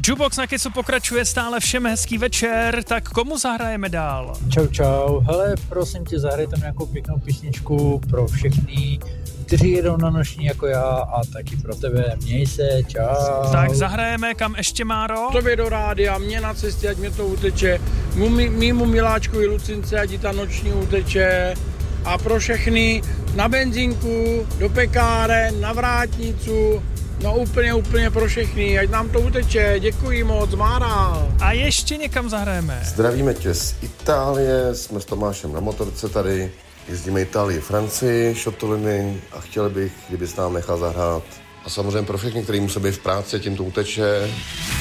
Jukebox na Kisu pokračuje stále, všem hezký večer, tak komu zahrajeme dál? Čau, hele, prosím tě, zahraj tam nějakou pěknou písničku pro všechny, kteří jedou na noční jako já a taky pro tebe. Měj se, čau. Tak zahrajeme, kam ještě, Máro? Tobě do rádia, mě na cestě, ať mě to uteče, mýmu miláčkovi Lucince, ať ta noční uteče a pro všechny na benzínku, do pekáren, na vrátnicu, no úplně pro všechny, ať nám to uteče, děkuji moc, Mára. A ještě někam zahrajeme. Zdravíme tě z Itálie, jsme s Tomášem na motorce tady, jezdíme Itálii, Francii, šotoliny a chtěl bych, kdybys nám nechal zahrát. A samozřejmě pro všechny, kteří musí být v práci, tím to uteče.